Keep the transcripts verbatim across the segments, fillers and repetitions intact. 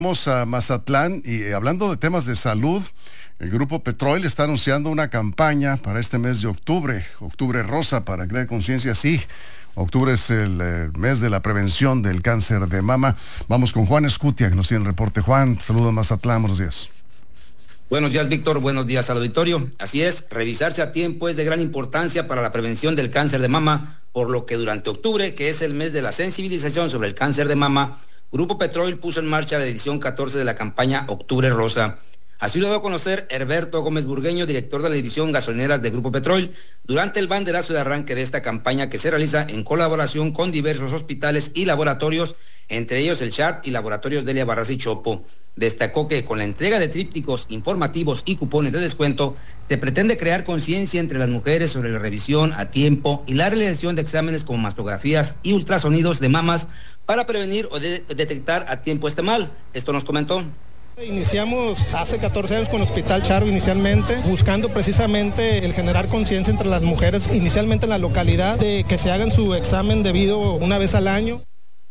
Vamos a Mazatlán y eh, hablando de temas de salud, el Grupo Petrol está anunciando una campaña para este mes de octubre, octubre rosa, para crear conciencia. Sí, octubre es el eh, mes de la prevención del cáncer de mama. Vamos con Juan Escutia, que nos tiene el reporte. Juan, saludos Mazatlán, buenos días. Buenos días, Víctor. Buenos días al auditorio. Así es, revisarse a tiempo es de gran importancia para la prevención del cáncer de mama, por lo que durante octubre, que es el mes de la sensibilización sobre el cáncer de mama, Grupo Petrol puso en marcha la edición catorce de la campaña Octubre Rosa. Así lo dio a conocer Herberto Gómez Burgueño, director de la división gasolineras de Grupo Petrol, durante el banderazo de arranque de esta campaña que se realiza en colaboración con diversos hospitales y laboratorios, entre ellos el Sharp y Laboratorios Delia Barraza y Chopo. Destacó que con la entrega de trípticos informativos y cupones de descuento, se pretende crear conciencia entre las mujeres sobre la revisión a tiempo y la realización de exámenes como mastografías y ultrasonidos de mamas para prevenir o de detectar a tiempo este mal. Esto nos comentó. Iniciamos hace catorce años con Hospital Charo inicialmente, buscando precisamente el generar conciencia entre las mujeres, inicialmente en la localidad, de que se hagan su examen debido una vez al año.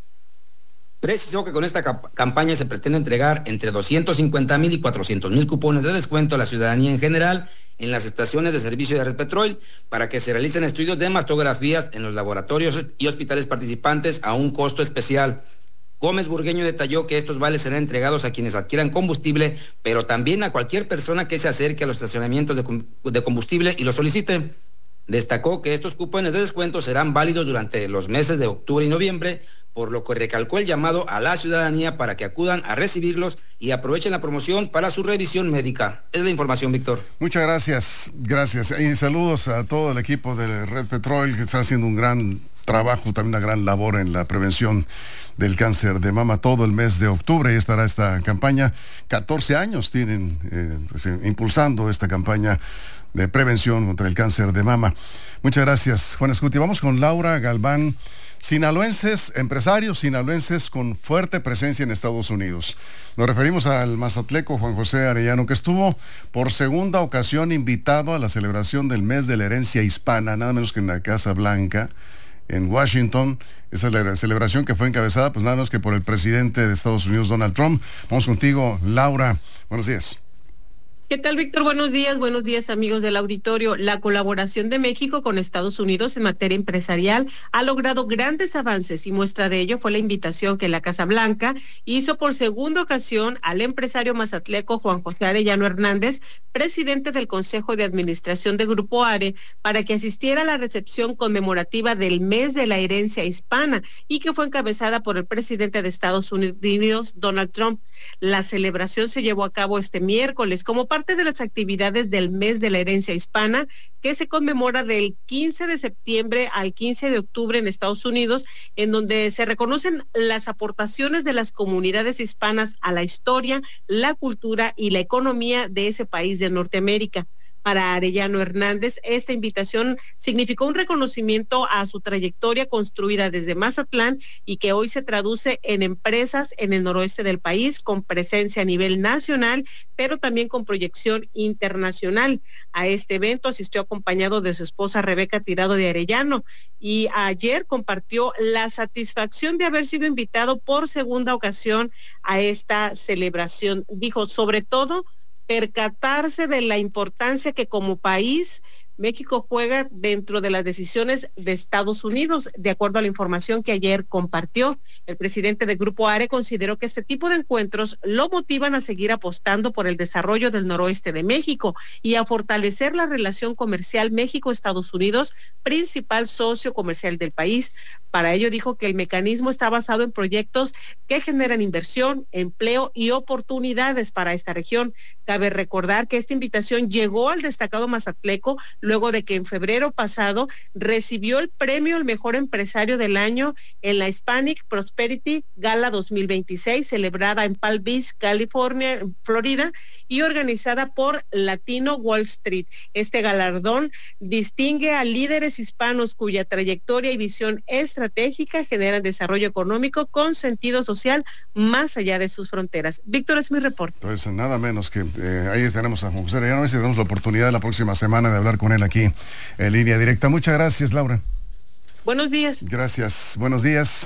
Precisó que con esta campaña se pretende entregar entre doscientos cincuenta mil y cuatrocientos mil cupones de descuento a la ciudadanía en general en las estaciones de servicio de Red Petrol para que se realicen estudios de mastografías en los laboratorios y hospitales participantes a un costo especial. Gómez Burgueño detalló que estos vales serán entregados a quienes adquieran combustible, pero también a cualquier persona que se acerque a los estacionamientos de combustible y lo solicite. Destacó que estos cupones de descuento serán válidos durante los meses de octubre y noviembre, por lo que recalcó el llamado a la ciudadanía para que acudan a recibirlos y aprovechen la promoción para su revisión médica. Es la información, Víctor. Muchas gracias, gracias. Y saludos a todo el equipo de Red Petrol, que está haciendo un gran trabajo, también una gran labor en la prevención del cáncer de mama. Todo el mes de octubre estará esta campaña. catorce años tienen eh, pues, eh, impulsando esta campaña de prevención contra el cáncer de mama. Muchas gracias, Juan Escuti. Vamos con Laura Galván. Sinaloenses, empresarios sinaloenses con fuerte presencia en Estados Unidos. Nos referimos al mazatleco Juan José Arellano, que estuvo por segunda ocasión invitado a la celebración del mes de la herencia hispana, nada menos que en la Casa Blanca, en Washington. Esa es la celebración que fue encabezada, pues nada menos que por el presidente de Estados Unidos, Donald Trump. Vamos contigo, Laura. Buenos días. ¿Qué tal, Víctor? Buenos días, buenos días, amigos del auditorio. La colaboración de México con Estados Unidos en materia empresarial ha logrado grandes avances y muestra de ello fue la invitación que la Casa Blanca hizo por segunda ocasión al empresario mazatleco Juan José Arellano Hernández, presidente del Consejo de Administración de Grupo ARE, para que asistiera a la recepción conmemorativa del mes de la herencia hispana y que fue encabezada por el presidente de Estados Unidos, Donald Trump. La celebración se llevó a cabo este miércoles como parte de las actividades del mes de la herencia hispana, que se conmemora del quince de septiembre al quince de octubre en Estados Unidos, en donde se reconocen las aportaciones de las comunidades hispanas a la historia, la cultura y la economía de ese país de Norteamérica. Para Arellano Hernández, esta invitación significó un reconocimiento a su trayectoria construida desde Mazatlán y que hoy se traduce en empresas en el noroeste del país con presencia a nivel nacional, pero también con proyección internacional. A este evento asistió acompañado de su esposa Rebeca Tirado de Arellano y ayer compartió la satisfacción de haber sido invitado por segunda ocasión a esta celebración. Dijo, sobre todo, percatarse de la importancia que como país México juega dentro de las decisiones de Estados Unidos. De acuerdo a la información que ayer compartió, el presidente del Grupo ARE consideró que este tipo de encuentros lo motivan a seguir apostando por el desarrollo del noroeste de México y a fortalecer la relación comercial México-Estados Unidos, principal socio comercial del país. Para ello dijo que el mecanismo está basado en proyectos que generan inversión, empleo y oportunidades para esta región. Cabe recordar que esta invitación llegó al destacado mazatleco luego de que en febrero pasado recibió el premio al mejor empresario del año en la Hispanic Prosperity Gala dos mil veintiséis, celebrada en Palm Beach, California, Florida, y organizada por Latino Wall Street. Este galardón distingue a líderes hispanos cuya trayectoria y visión estratégica generan desarrollo económico con sentido social más allá de sus fronteras. Víctor, es mi reporte. Pues nada menos que eh, ahí tenemos a Juan José Arellano, a ver si tenemos la oportunidad la próxima semana de hablar con él aquí en línea directa. Muchas gracias, Laura. Buenos días. Gracias, buenos días.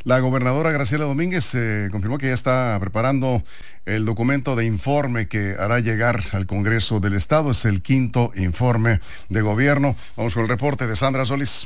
La gobernadora Graciela Domínguez eh, confirmó que ya está preparando el documento de informe que hará llegar al Congreso del Estado. Es el quinto informe de gobierno. Vamos con el reporte de Sandra Solís.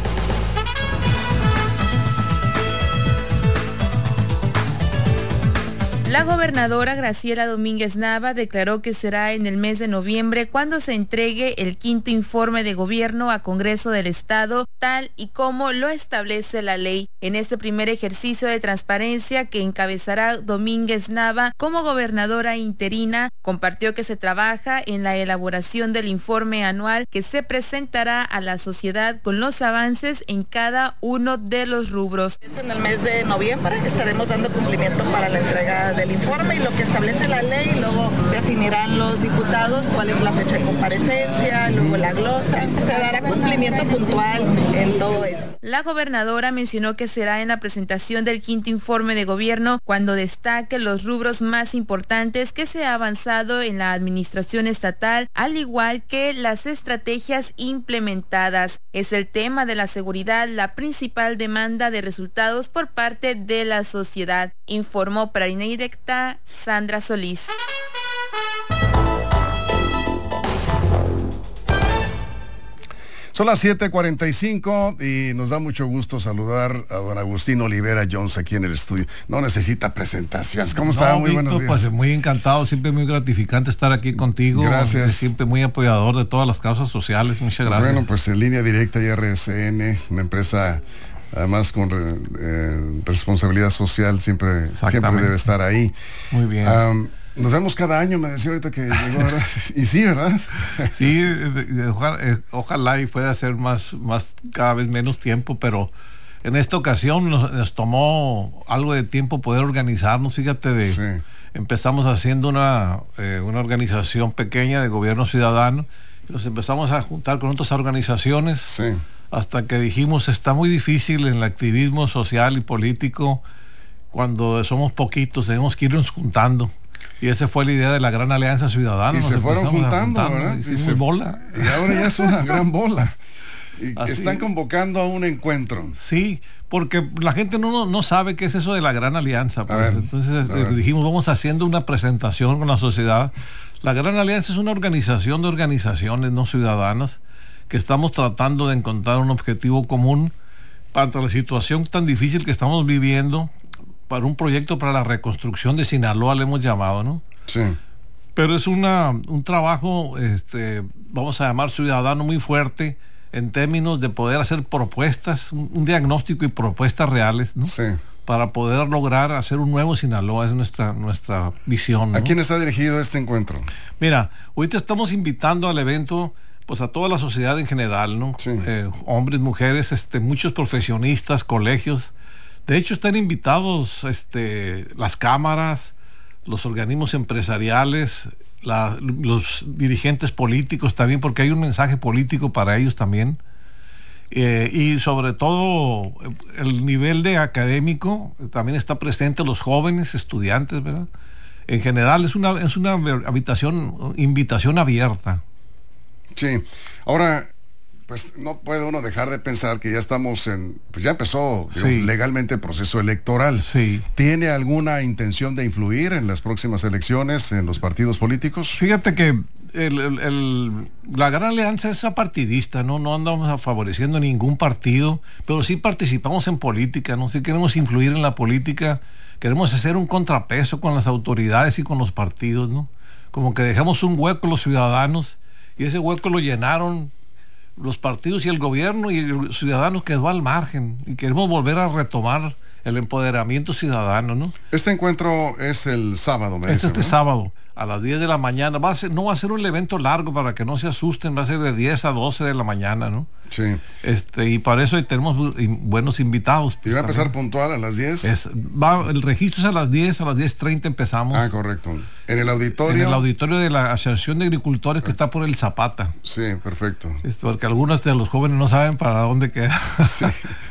La gobernadora Graciela Domínguez Nava declaró que será en el mes de noviembre cuando se entregue el quinto informe de gobierno a Congreso del Estado, tal y como lo establece la ley. En este primer ejercicio de transparencia que encabezará Domínguez Nava como gobernadora interina, compartió que se trabaja en la elaboración del informe anual que se presentará a la sociedad con los avances en cada uno de los rubros. En el mes de noviembre estaremos dando cumplimiento para la entrega de del informe y lo que establece la ley, y luego definirán los diputados cuál es la fecha de comparecencia, luego la glosa, se dará cumplimiento puntual en todo eso. La gobernadora mencionó que será en la presentación del quinto informe de gobierno cuando destaque los rubros más importantes que se ha avanzado en la administración estatal, al igual que las estrategias implementadas. Es el tema de la seguridad la principal demanda de resultados por parte de la sociedad, informó para Línea Directa Sandra Solís. Son las siete cuarenta y cinco y nos da mucho gusto saludar a don Agustín Olivera Jones aquí en el estudio. No necesita presentaciones. ¿Cómo está? No, muy Víctor, buenos días. Pues muy encantado, siempre muy gratificante estar aquí contigo. Gracias. Siempre muy apoyador de todas las causas sociales. Muchas gracias. Bueno, pues en Línea Directa y R S N, una empresa además con eh, responsabilidad social, siempre, siempre debe estar ahí. Muy bien. Um, Nos vemos cada año, me decía ahorita que llegó, ¿verdad? Y sí, ¿verdad? Sí, ojalá, ojalá y pueda ser más, más, cada vez menos tiempo, pero en esta ocasión nos, nos tomó algo de tiempo poder organizarnos. Fíjate, de sí. empezamos haciendo una, eh, una organización pequeña de gobierno ciudadano, y nos empezamos a juntar con otras organizaciones, sí. hasta que dijimos, está muy difícil en el activismo social y político, cuando somos poquitos, tenemos que irnos juntando. Y esa fue la idea de la Gran Alianza Ciudadana. Y Nos se fueron juntando, juntando, ¿verdad? Hicimos y, se, bola. Y ahora ya es una gran bola. Y Así. Están convocando a un encuentro. Sí, porque la gente no, no sabe qué es eso de la Gran Alianza. Pues. Ver, Entonces eh, dijimos, vamos haciendo una presentación con la sociedad. La Gran Alianza es una organización de organizaciones no ciudadanas que estamos tratando de encontrar un objetivo común para la situación tan difícil que estamos viviendo, para un proyecto para la reconstrucción de Sinaloa, le hemos llamado, ¿no? Sí. Pero es una, un trabajo, este, vamos a llamar ciudadano, muy fuerte en términos de poder hacer propuestas, un, un diagnóstico y propuestas reales, ¿no? Sí. Para poder lograr hacer un nuevo Sinaloa, es nuestra, nuestra visión, ¿no? ¿A quién está dirigido este encuentro? Mira, ahorita estamos invitando al evento pues a toda la sociedad en general, ¿no? Sí. Eh, hombres, mujeres, este, muchos profesionistas, colegios. De hecho, están invitados este, las cámaras, los organismos empresariales, la, los dirigentes políticos también, porque hay un mensaje político para ellos también. Eh, y sobre todo, el nivel de académico también está presente, los jóvenes, estudiantes, ¿verdad? En general, es una, es una habitación, invitación abierta. Sí. Ahora, pues no puede uno dejar de pensar que ya estamos en, pues ya empezó digamos, sí. legalmente el proceso electoral. Sí. ¿Tiene alguna intención de influir en las próximas elecciones, en los partidos políticos? Fíjate que el, el, el, la Gran Alianza es apartidista, ¿no? No andamos favoreciendo ningún partido, pero sí participamos en política, ¿no? Sí queremos influir en la política, queremos hacer un contrapeso con las autoridades y con los partidos, ¿no? Como que dejamos un hueco los ciudadanos, y ese hueco lo llenaron los partidos y el gobierno, y el ciudadano quedó al margen, y queremos volver a retomar el empoderamiento ciudadano, ¿no? Este encuentro es el sábado, me Este, dicen, este ¿no? sábado a las diez de la mañana. Va a ser, no va a ser un evento largo para que no se asusten, va a ser de diez a doce de la mañana, ¿no? Sí. Este, y para eso tenemos buenos invitados. ¿Y va a empezar puntual a las diez? Es, va, el registro es a las diez, a las diez treinta empezamos. Ah, correcto. ¿En el auditorio? En el auditorio de la Asociación de Agricultores que está por el Zapata. Sí, perfecto. Este, porque algunos de los jóvenes no saben para dónde queda. Sí.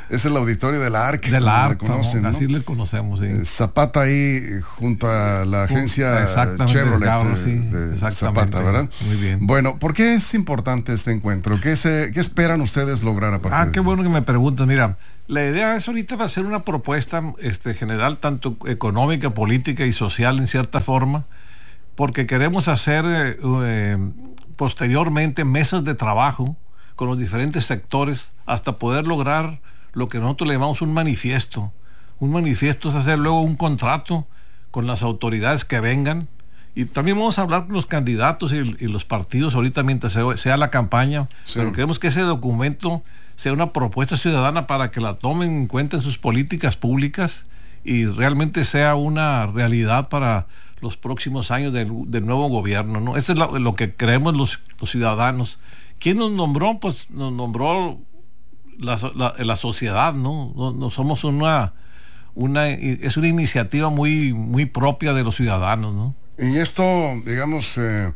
Es el auditorio de la A R C. De la A R C, le conocen, así ¿no? le conocemos, sí. Zapata ahí junto a la agencia Chevrolet Cabro, de, sí, de Zapata, ¿verdad? Muy bien. Bueno, ¿por qué es importante este encuentro? ¿Qué, se, qué esperan ustedes lograr a partir Ah, de qué bueno que me preguntas. Mira, la idea es ahorita va a ser una propuesta este, general, tanto económica, política y social en cierta forma, porque queremos hacer eh, eh, posteriormente mesas de trabajo con los diferentes sectores hasta poder lograr lo que nosotros le llamamos un manifiesto. Un manifiesto es hacer luego un contrato con las autoridades que vengan, y también vamos a hablar con los candidatos y, y los partidos ahorita mientras sea, sea la campaña, sí. Pero queremos que ese documento sea una propuesta ciudadana para que la tomen en cuenta en sus políticas públicas y realmente sea una realidad para los próximos años del, del nuevo gobierno, ¿no? Eso es lo, lo que creemos los, los ciudadanos. ¿Quién nos nombró? Pues nos nombró la, la, la sociedad, ¿no? No, no somos una, una, es una iniciativa muy, muy propia de los ciudadanos, ¿no? Y esto, digamos, eh,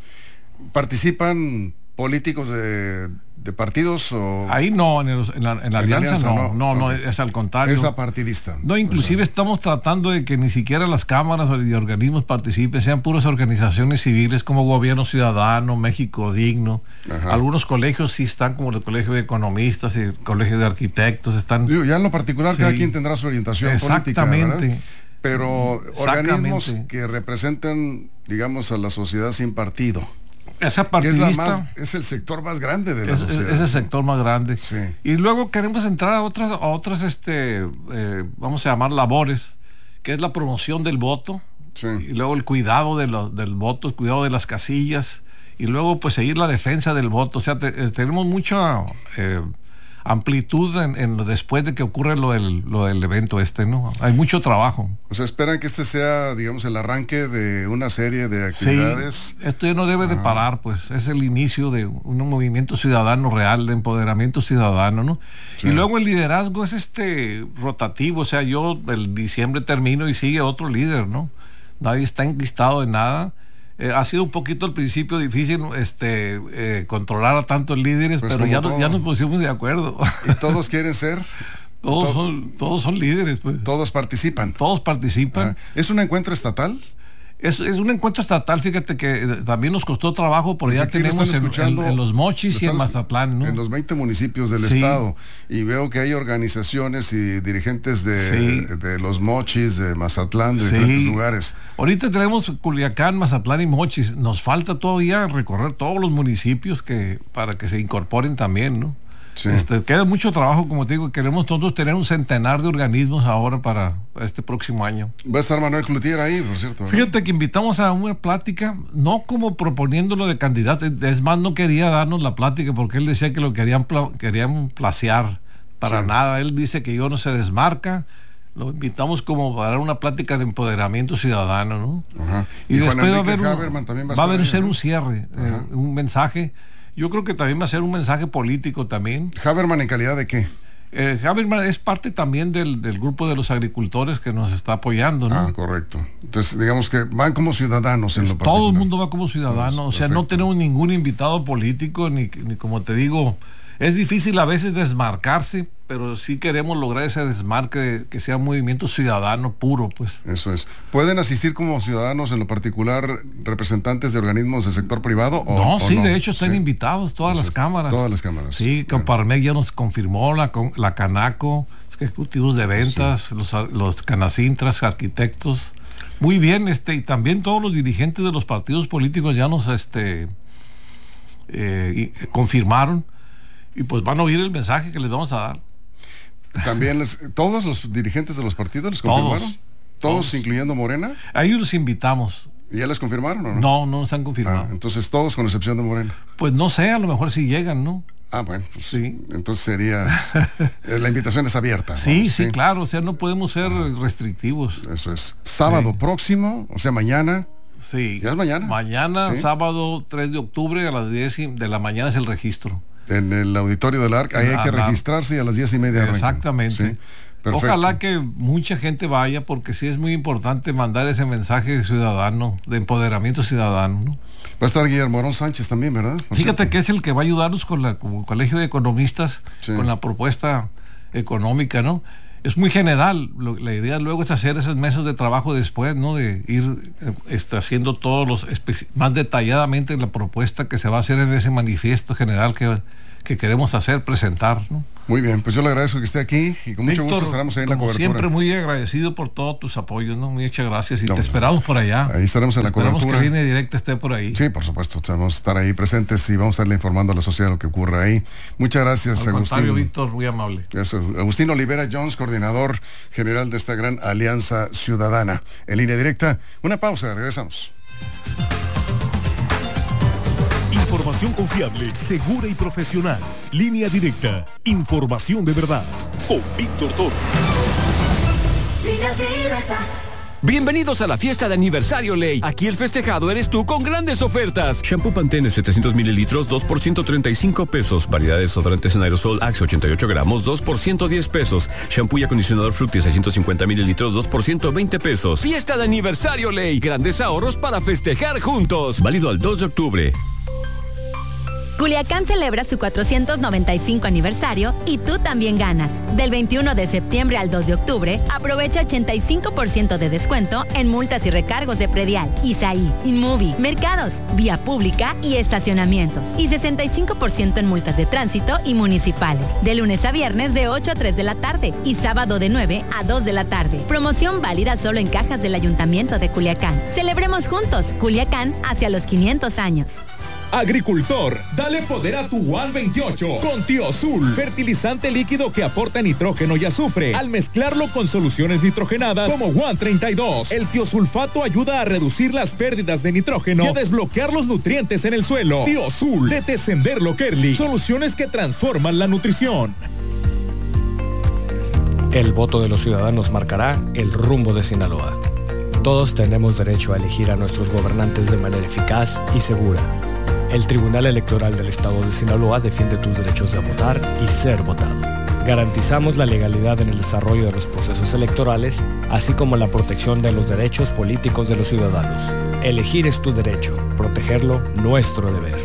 participan políticos de, de partidos o... Ahí no, en, el, en, la, en la en alianza, alianza no, no, no, okay. no, es al contrario. Es apartidista. No, inclusive o sea. estamos tratando de que ni siquiera las cámaras y organismos participen, sean puras organizaciones civiles como Gobierno Ciudadano, México Digno. Ajá. Algunos colegios sí están, como el Colegio de Economistas y el Colegio de Arquitectos, están... Digo, ya en lo particular, sí. Cada quien tendrá su orientación Exactamente. política, ¿verdad? Pero organismos que representan, digamos, a la sociedad sin partido. Esa partidista, es, la más, es el sector más grande de la es, sociedad. Es el sector más grande. Sí. Y luego queremos entrar a otras, a otras este, eh, vamos a llamar labores, que es la promoción del voto, sí. Y luego el cuidado de lo, del voto, el cuidado de las casillas, y luego pues seguir la defensa del voto. O sea, te, eh, tenemos mucha eh, amplitud en, en después de que ocurre lo del, lo del evento este, ¿no? Hay mucho trabajo. O sea, esperan que este sea, digamos, el arranque de una serie de actividades. Sí, esto ya no debe de parar, pues es el inicio de un movimiento ciudadano real, de empoderamiento ciudadano, ¿no? Sí. Y luego el liderazgo es este rotativo, o sea, yo el diciembre termino y sigue otro líder, ¿no? Nadie está enquistado en nada. Eh, ha sido un poquito al principio difícil este eh, controlar a tantos líderes, pues pero ya, no, ya nos pusimos de acuerdo. ¿Y todos quieren ser? Todos, to- son, todos son líderes, pues. Todos participan. Todos participan. Ah, ¿es un encuentro estatal? Es, es un encuentro estatal, fíjate que eh, también nos costó trabajo, pero ya tenemos en, en, en Los Mochis y en Mazatlán, ¿no? En los veinte municipios del sí. estado. Y veo que hay organizaciones y dirigentes de, sí. de Los Mochis, de Mazatlán, de sí. diferentes lugares. Ahorita tenemos Culiacán, Mazatlán y Mochis. Nos falta todavía recorrer todos los municipios que para que se incorporen también, ¿no? Sí. Este, queda mucho trabajo, como te digo, queremos todos tener un centenar de organismos ahora para este próximo año. Va a estar Manuel Cloutier ahí, por cierto, ¿no? Fíjate que invitamos a una plática, no como proponiéndolo de candidato, es más, no quería darnos la plática porque él decía que lo querían, querían placear, para sí. nada, él dice que yo no se desmarca, lo invitamos como para dar una plática de empoderamiento ciudadano, ¿no? Ajá. Y, y después va a haber, un, va va a haber ahí, ser ¿no? un cierre, eh, un mensaje. Yo creo que también va a ser un mensaje político también. ¿Haberman en calidad de qué? Eh, Haberman es parte también del, del grupo de los agricultores que nos está apoyando, ¿no? Ah, correcto. Entonces, digamos que van como ciudadanos en lo particular. Todo el mundo va como ciudadano, pues, o sea, no tenemos ningún invitado político, ni, ni como te digo, es difícil a veces desmarcarse, pero sí queremos lograr ese desmarque, que sea un movimiento ciudadano puro, pues. Eso es. ¿Pueden asistir como ciudadanos, en lo particular, representantes de organismos del sector privado? O, no, o sí, no? de hecho están sí. invitados todas Eso las es. cámaras. Todas las cámaras. Sí, Camparmec ya nos confirmó, la, la Canaco, ejecutivos de ventas, sí. los, los Canacintras, arquitectos. Muy bien, este, y también todos los dirigentes de los partidos políticos ya nos este eh, y, confirmaron. Y pues van a oír el mensaje que les vamos a dar. También les, todos los dirigentes de los partidos les confirmaron. Todos, todos, todos. Incluyendo Morena. A ellos los invitamos. ¿Y ya les confirmaron o no? No, no nos han confirmado. Ah, entonces todos con excepción de Morena. Pues no sé, a lo mejor sí llegan, ¿no? Ah, bueno, pues sí. Entonces sería la invitación es abierta, ¿no? Sí, sí, sí, claro, o sea, no podemos ser ah, restrictivos. Eso es. Sábado sí. próximo, o sea, mañana. Sí. ¿Ya es mañana? Mañana, ¿sí? Sábado tres de octubre a las diez de la mañana es el registro. En el auditorio del A R C, ahí hay que registrarse y a las diez y media arrancan. Exactamente. Sí, ojalá que mucha gente vaya, porque sí es muy importante mandar ese mensaje ciudadano, de empoderamiento ciudadano, ¿no? Va a estar Guillermo Arón Sánchez también, ¿verdad? Fíjate que es el que va a ayudarnos con, la, con el Colegio de Economistas, sí. con la propuesta económica, ¿no? Es muy general. Lo, la idea luego es hacer esos meses de trabajo después, ¿no? De ir este, haciendo todos los especi- más detalladamente la propuesta que se va a hacer en ese manifiesto general que, que queremos hacer, presentar, ¿no? Muy bien, pues yo le agradezco que esté aquí y con mucho Víctor, gusto estaremos ahí en la como cobertura. siempre, muy agradecido por todos tus apoyos, ¿no? Muchas gracias y No, te esperamos por allá. Ahí estaremos en la esperamos cobertura. Que Línea Directa esté por ahí. Sí, por supuesto, vamos a estar ahí presentes y vamos a estarle informando a la sociedad lo que ocurra ahí. Muchas gracias, Al contrario, Agustín. Víctor, muy amable. Gracias. Agustín Olivera Jones, coordinador general de esta gran alianza ciudadana. En Línea Directa, una pausa, regresamos. Información confiable, segura y profesional. Línea Directa. Información de verdad. Con Víctor Toro. Línea Directa. Bienvenidos a la fiesta de aniversario Ley. Aquí el festejado eres tú con grandes ofertas. Shampoo Pantene setecientos mililitros, dos por ciento treinta y cinco pesos. Variedad de desodorantes en aerosol Axe ochenta y ocho gramos, dos por ciento diez pesos. Shampoo y acondicionador Fructis seiscientos cincuenta mililitros, dos por ciento veinte pesos. Fiesta de aniversario Ley. Grandes ahorros para festejar juntos. Válido al dos de octubre. Culiacán celebra su cuatrocientos noventa y cinco aniversario y tú también ganas. Del veintiuno de septiembre al dos de octubre, aprovecha ochenta y cinco por ciento de descuento en multas y recargos de predial, Isaí, Inmovie, mercados, vía pública y estacionamientos. Y sesenta y cinco por ciento en multas de tránsito y municipales. De lunes a viernes de ocho a tres de la tarde y sábado de nueve a dos de la tarde. Promoción válida solo en cajas del Ayuntamiento de Culiacán. Celebremos juntos Culiacán hacia los quinientos años. Agricultor, dale poder a tu UAN veintiocho con Tiosul, fertilizante líquido que aporta nitrógeno y azufre al mezclarlo con soluciones nitrogenadas como UAN treinta y dos. El tiosulfato ayuda a reducir las pérdidas de nitrógeno y a desbloquear los nutrientes en el suelo. Tiosul, de Tessenderlo Kerli, soluciones que transforman la nutrición. El voto de los ciudadanos marcará el rumbo de Sinaloa. Todos tenemos derecho a elegir a nuestros gobernantes de manera eficaz y segura. El Tribunal Electoral del Estado de Sinaloa defiende tus derechos de votar y ser votado. Garantizamos la legalidad en el desarrollo de los procesos electorales, así como la protección de los derechos políticos de los ciudadanos. Elegir es tu derecho, protegerlo, nuestro deber.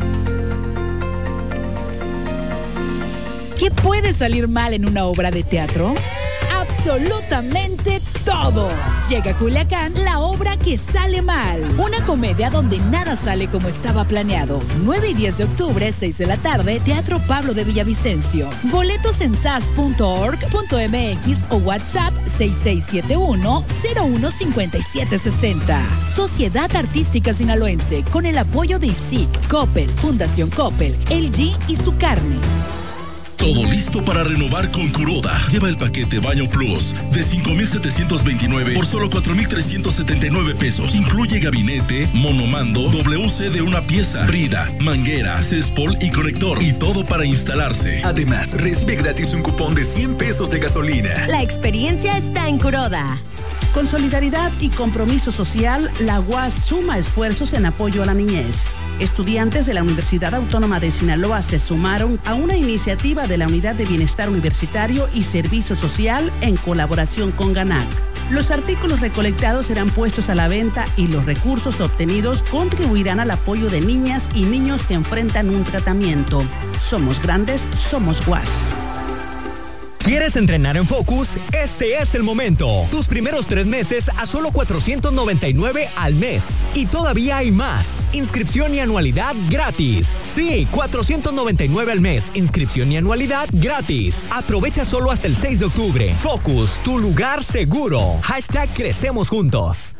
¿Qué puede salir mal en una obra de teatro? Absolutamente todo. Llega a Culiacán la obra que sale mal. Una comedia donde nada sale como estaba planeado. nueve y diez de octubre, seis de la tarde, Teatro Pablo de Villavicencio. Boletos en sas punto org punto m x o WhatsApp seis seis siete uno cero uno cinco siete seis cero. Sociedad Artística Sinaloense, con el apoyo de I S I C, Coppel, Fundación Coppel, L G y su carne. Todo listo para renovar con Kuroda. Lleva el paquete Baño Plus de cinco mil setecientos veintinueve por solo cuatro mil trescientos setenta y nueve pesos. Incluye gabinete, monomando, W C de una pieza, brida, manguera, céspol y conector. Y todo para instalarse. Además, recibe gratis un cupón de cien pesos de gasolina. La experiencia está en Kuroda. Con solidaridad y compromiso social, la U A S suma esfuerzos en apoyo a la niñez. Estudiantes de la Universidad Autónoma de Sinaloa se sumaron a una iniciativa de la Unidad de Bienestar Universitario y Servicio Social en colaboración con GANAC. Los artículos recolectados serán puestos a la venta y los recursos obtenidos contribuirán al apoyo de niñas y niños que enfrentan un tratamiento. Somos grandes, somos U A S. ¿Quieres entrenar en Focus? Este es el momento. Tus primeros tres meses a solo cuatrocientos noventa y nueve al mes. Y todavía hay más. Inscripción y anualidad gratis. Sí, cuatrocientos noventa y nueve al mes. Inscripción y anualidad gratis. Aprovecha solo hasta el seis de octubre. Focus, tu lugar seguro. Hashtag crecemos juntos.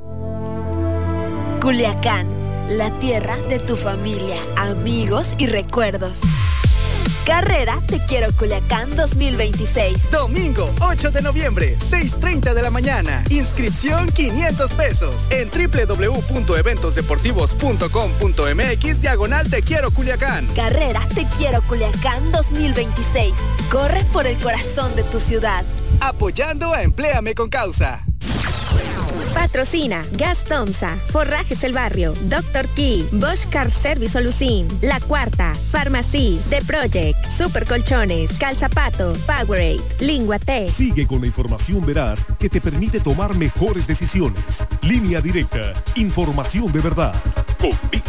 Culiacán, la tierra de tu familia, amigos y recuerdos. Carrera Te Quiero Culiacán dos mil veintiséis. Domingo ocho de noviembre, seis treinta de la mañana. Inscripción quinientos pesos en doble u doble u doble u punto eventos deportivos punto com punto m x diagonal Te Quiero Culiacán. Carrera Te Quiero Culiacán dos mil veintiséis. Corre por el corazón de tu ciudad. Apoyando a Empléame con Causa. Patrocina Gas Tomsa, Forrajes El Barrio, Doctor Key, Bosch Car Service Solucin, La Cuarta, Farmacy, The Project, Super Colchones, Calzapato, Powerade, Lingua T. Sigue con la información veraz que te permite tomar mejores decisiones. Línea Directa, información de verdad. Con